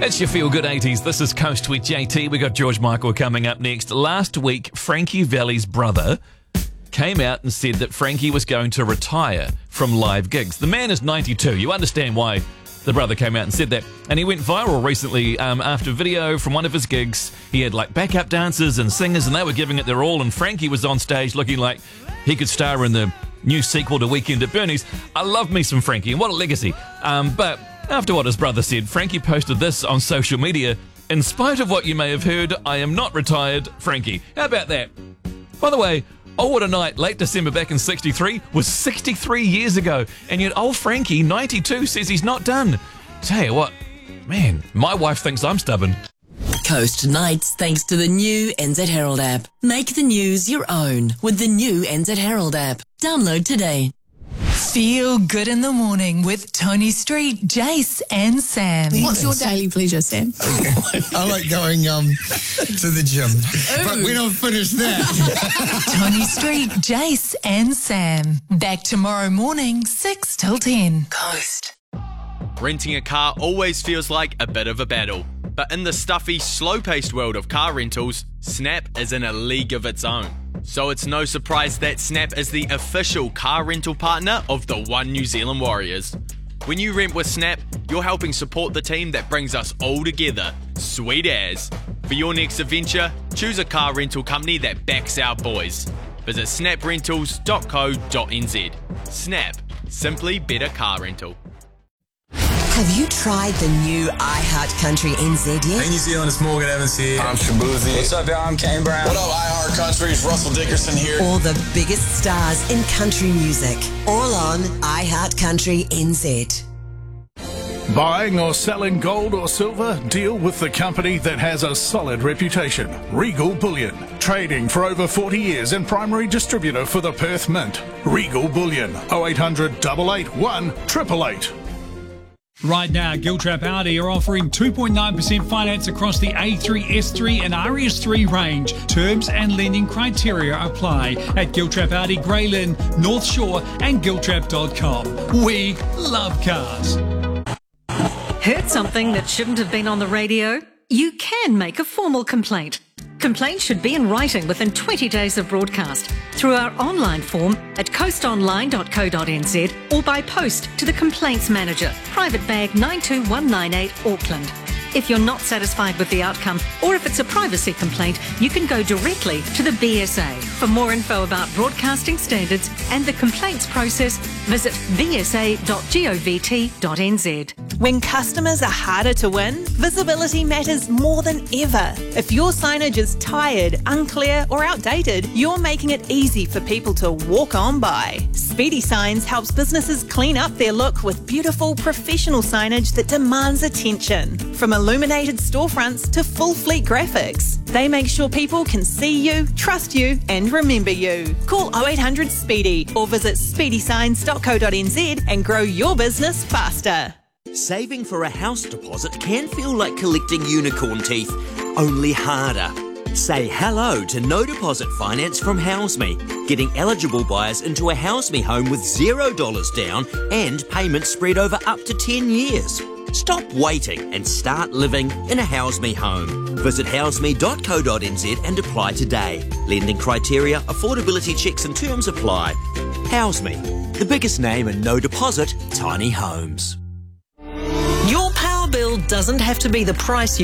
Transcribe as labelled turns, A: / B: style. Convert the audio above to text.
A: It's your Feel Good 80s. This is Coast with JT. We got George Michael coming up next. Last week, Frankie Valli's brother came out and said that Frankie was going to retire from live gigs. The man is 92. You understand why the brother came out and said that. And he went viral recently after a video from one of his gigs. He had like backup dancers and singers and they were giving it their all. And Frankie was on stage looking like he could star in the new sequel to Weekend at Bernie's. I love me some Frankie and what a legacy. But after what his brother said, Frankie posted this on social media. In spite of what you may have heard, I am not retired, Frankie. How about that? By the way, Oh What a Night, late December back in 63, was 63 years ago. And yet old Frankie, 92, says he's not done. Tell you what, man, my wife thinks I'm stubborn.
B: Coast Nights thanks to the new NZ Herald app. Make the news your own with the new NZ Herald app. Download today.
C: Feel good in the morning with Tony Street, Jace and Sam.
D: What's your daily pleasure, Sam?
E: I like going to the gym. But we don't finish that.
C: Tony Street, Jace and Sam. Back tomorrow morning, 6 till 10.
B: Coast.
F: Renting a car always feels like a bit of a battle. But in the stuffy, slow-paced world of car rentals, Snap is in a league of its own. So it's no surprise that Snap is the official car rental partner of the One New Zealand Warriors. When you rent with Snap, you're helping support the team that brings us all together. Sweet as. For your next adventure, choose a car rental company that backs our boys. Visit snaprentals.co.nz. Snap. Simply better car rental.
B: Have you tried the new iHeart Country NZ yet?
G: Hey New Zealand, it's Morgan Evans here.
H: I'm Shabuzi.
G: What's up, y'all? I'm Kane Brown.
H: What up, iHeart Country? It's Russell Dickerson here.
B: All the biggest stars in country music. All on iHeart Country NZ.
I: Buying or selling gold or silver? Deal with the company that has a solid reputation. Regal Bullion. Trading for over 40 years and primary distributor for the Perth Mint. Regal Bullion. 0800 881 888.
J: Right now, Giltrap Audi are offering 2.9% finance across the A3, S3 and RS3 range. Terms and lending criteria apply at Giltrap Audi, Greylyn, North Shore and Giltrap.com. We love cars.
K: Heard something that shouldn't have been on the radio? You can make a formal complaint. Complaints should be in writing within 20 days of broadcast through our online form at coastonline.co.nz or by post to the Complaints Manager, Private Bag 92198 Auckland. If you're not satisfied with the outcome or if it's a privacy complaint, you can go directly to the BSA. For more info about broadcasting standards and the complaints process, visit bsa.govt.nz.
L: When customers are harder to win, visibility matters more than ever. If your signage is tired, unclear or outdated, you're making it easy for people to walk on by. Speedy Signs helps businesses clean up their look with beautiful, professional signage that demands attention. From illuminated storefronts to full fleet graphics, they make sure people can see you, trust you and remember you. Call 0800 SPEEDY or visit speedysigns.co.nz and grow your business faster.
M: Saving for a house deposit can feel like collecting unicorn teeth, only harder. Say hello to no deposit finance from HouseMe, getting eligible buyers into a HouseMe home with $0 down and payments spread over up to 10 years. Stop waiting and start living in a HouseMe home. Visit houseme.co.nz and apply today. Lending criteria, affordability checks and terms apply. HouseMe, the biggest name in no deposit tiny homes.
K: Your power bill doesn't have to be the price you